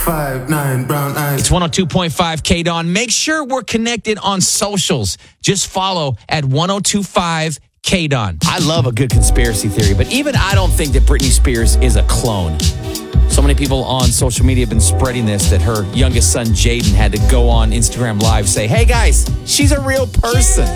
5'9", brown eyes. It's 102.5 K-Dawn. Make sure we're connected on socials. Just follow at 1025 K-Dawn. I love a good conspiracy theory, but even I don't think that Britney Spears is a clone. So many people on social media have been spreading this, that her youngest son, Jaden, had to go on Instagram Live, say, hey guys, she's a real person.